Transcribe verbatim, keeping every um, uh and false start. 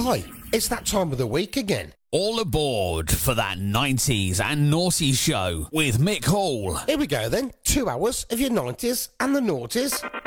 Hi, it's that time of the week again. All aboard for that nineties and naughty show with Mick Hall. Here we go then, two hours of your nineties and the noughties.